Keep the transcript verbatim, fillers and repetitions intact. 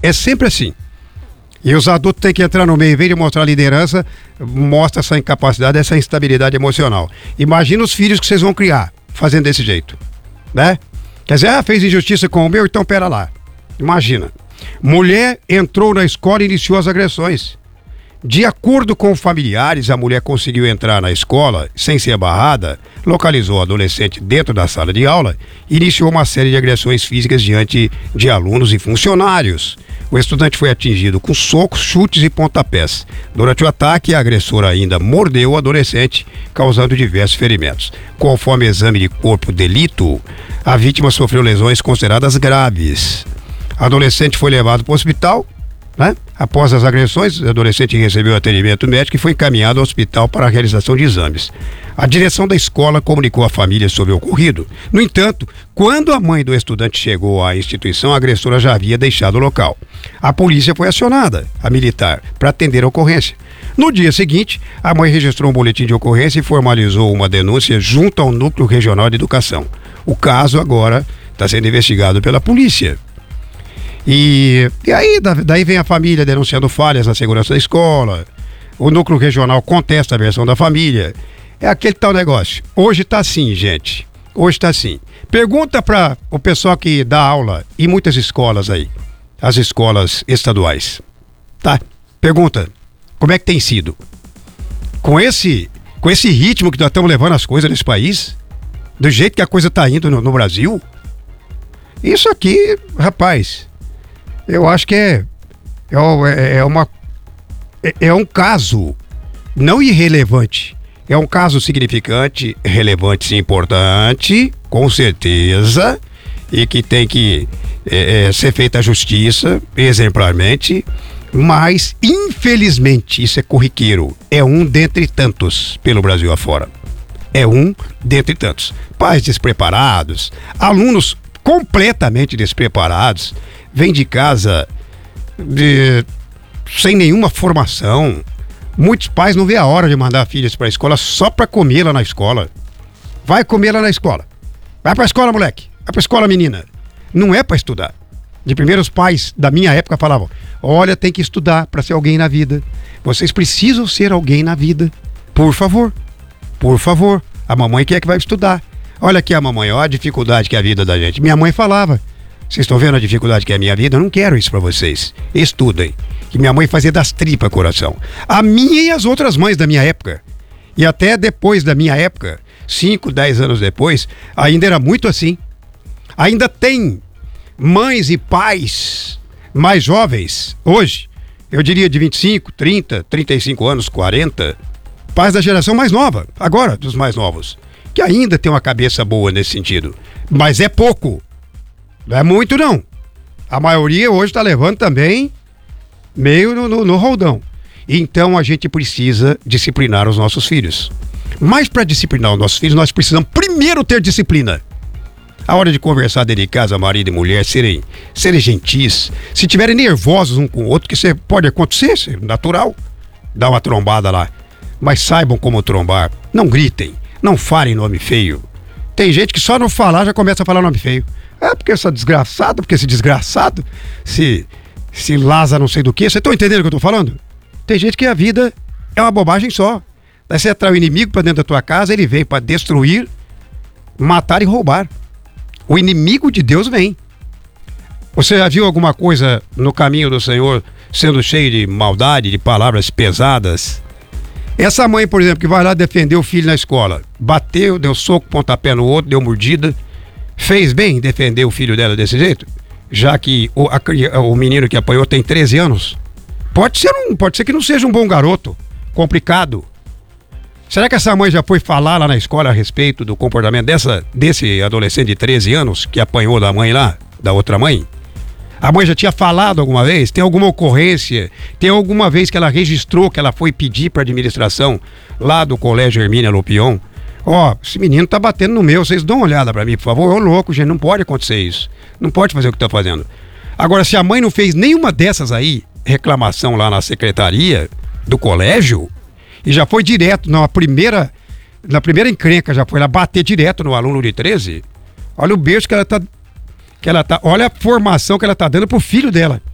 É sempre assim. E os adultos têm que entrar no meio, em vez de mostrar liderança, mostra essa incapacidade, essa instabilidade emocional. Imagina os filhos que vocês vão criar fazendo desse jeito, né? Quer dizer, ah, fez injustiça com o meu, então pera lá. Imagina. Mulher entrou na escola e iniciou as agressões. De acordo com familiares, a mulher conseguiu entrar na escola sem ser barrada, localizou o adolescente dentro da sala de aula e iniciou uma série de agressões físicas diante de alunos e funcionários. O estudante foi atingido com socos, chutes e pontapés. Durante o ataque, a agressora ainda mordeu o adolescente, causando diversos ferimentos. Conforme o exame de corpo de delito, a vítima sofreu lesões consideradas graves. O adolescente foi levado para o hospital, né? Após as agressões, o adolescente recebeu atendimento médico e foi encaminhado ao hospital para a realização de exames. A direção da escola comunicou à família sobre o ocorrido. No entanto, quando a mãe do estudante chegou à instituição, a agressora já havia deixado o local. A polícia foi acionada, a militar, para atender a ocorrência. No dia seguinte, a mãe registrou um boletim de ocorrência e formalizou uma denúncia junto ao Núcleo Regional de Educação. O caso agora está sendo investigado pela polícia. E, e aí, daí vem a família denunciando falhas na segurança da escola. O núcleo regional contesta a versão da família. É aquele tal negócio. Hoje tá assim, gente. Hoje tá assim. Pergunta para o pessoal que dá aula em muitas escolas aí. As escolas estaduais. Tá? Pergunta. Como é que tem sido? Com esse, com esse ritmo que nós estamos levando as coisas nesse país? Do jeito que a coisa tá indo no, no Brasil? Isso aqui, rapaz... Eu acho que é, é, é, uma, é, é um caso não irrelevante, é um caso significante, relevante, sim, importante, com certeza, e que tem que é, é, ser feita a justiça exemplarmente, mas infelizmente isso é corriqueiro, é um dentre tantos pelo Brasil afora, é um dentre tantos. Pais despreparados, alunos completamente despreparados, vem de casa de, sem nenhuma formação. Muitos pais não vê a hora de mandar filhos para a escola só para comer lá na escola. Vai comer lá na escola. Vai para a escola, moleque. Vai para a escola, menina. Não é para estudar. De primeiro, os pais da minha época falavam: olha, tem que estudar para ser alguém na vida. Vocês precisam ser alguém na vida. Por favor. Por favor. A mamãe quer que vai estudar. Olha aqui a mamãe, olha a dificuldade que é a vida da gente. Minha mãe falava: vocês estão vendo a dificuldade que é a minha vida? Eu não quero isso pra vocês. Estudem. Que minha mãe fazia das tripas coração. A minha e as outras mães da minha época. E até depois da minha época, cinco, dez anos depois, ainda era muito assim. Ainda tem mães e pais mais jovens, hoje, eu diria de vinte e cinco, trinta, trinta e cinco anos, quarenta, pais da geração mais nova, agora dos mais novos, que ainda tem uma cabeça boa nesse sentido. Mas é pouco. Não é muito, não. A maioria hoje está levando também meio no, no, no roldão. Então a gente precisa disciplinar os nossos filhos. Mas para disciplinar os nossos filhos, nós precisamos primeiro ter disciplina. A hora de conversar dentro de casa, marido e mulher, serem, serem gentis. Se tiverem nervosos um com o outro, que isso pode acontecer, isso é natural. Dá uma trombada lá. Mas saibam como trombar. Não gritem. Não falem nome feio. Tem gente que só não falar já começa a falar nome feio. É porque essa desgraçada, porque esse desgraçado, se, se Lázaro não sei do que, vocês estão entendendo o que eu tô falando? Tem gente que a vida é uma bobagem só. Daí você atrai o inimigo para dentro da tua casa, ele vem para destruir, matar e roubar. O inimigo de Deus vem. Você já viu alguma coisa no caminho do Senhor sendo cheio de maldade, de palavras pesadas? Essa mãe, por exemplo, que vai lá defender o filho na escola, bateu, deu soco, pontapé no outro, deu mordida, fez bem defender o filho dela desse jeito? Já que o, a, o menino que apanhou tem treze anos. Pode ser, um, pode ser que não seja um bom garoto, complicado. Será que essa mãe já foi falar lá na escola a respeito do comportamento dessa, desse adolescente de treze anos que apanhou da mãe lá, da outra mãe? A mãe já tinha falado alguma vez? Tem alguma ocorrência? Tem alguma vez que ela registrou que ela foi pedir para a administração lá do Colégio Hermínia Lopion? Ó, oh, esse menino tá batendo no meu, vocês dão uma olhada para mim, por favor. Ô louco, gente, não pode acontecer isso. Não pode fazer o que tá fazendo. Agora, se a mãe não fez nenhuma dessas aí, reclamação lá na secretaria do colégio, e já foi direto na primeira, na primeira encrenca, já foi lá bater direto no aluno de treze, olha o beijo que ela tá... que ela tá, olha a formação que ela tá dando pro filho dela.